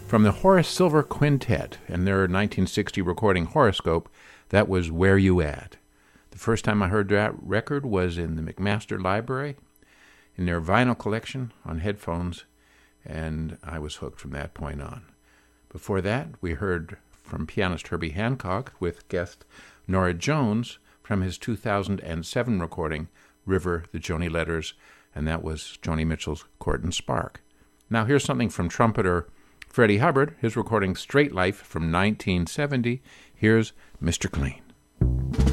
From the Horace Silver Quintet and their 1960 recording Horoscope, that was Where You At. The first time I heard that record was in the McMaster Library, in their vinyl collection on headphones, and I was hooked from that point on. Before that, we heard from pianist Herbie Hancock with guest Nora Jones from his 2007 recording, River, the Joni Letters, and that was Joni Mitchell's Court and Spark. Now here's something from trumpeter Freddie Hubbard, his recording Straight Life from 1970. Here's Mr. Clean.